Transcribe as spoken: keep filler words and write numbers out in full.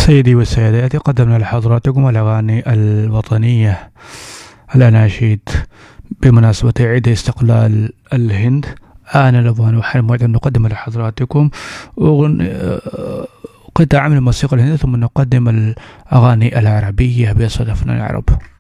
سيدي وسادتي، قدمنا لحضراتكم الأغاني الوطنية، الأناشيد بمناسبة عيد استقلال الهند. آن الأوان وحان الموعد أن نقدم لحضراتكم قطع من الموسيقى الهندية، ثم نقدم الأغاني العربية بصدفنا العرب.